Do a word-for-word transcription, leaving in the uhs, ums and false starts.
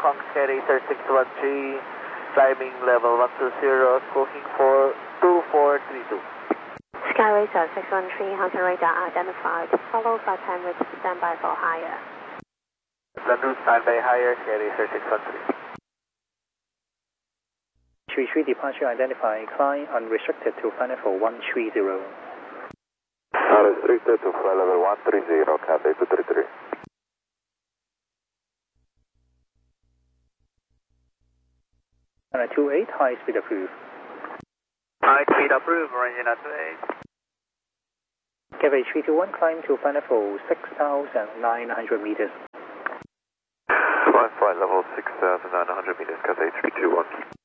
Kong Sierra Acer six one three, climbing level one two zero, squawking for two four three two. Sky Racer six one three, Hunter radar identified. Follow flight time with standby for higher. London standby higher, Sierra Acer six one three. three three departure identified, climb unrestricted to flight level one three zero. Unrestricted to flight level one three zero, Cathay two three three. And two eight, high speed approved. High speed approved, range at two eight. Cathay three two one, climb to flight level six thousand nine hundred meters. Climb flight level six thousand nine hundred meters, Cathay three two one.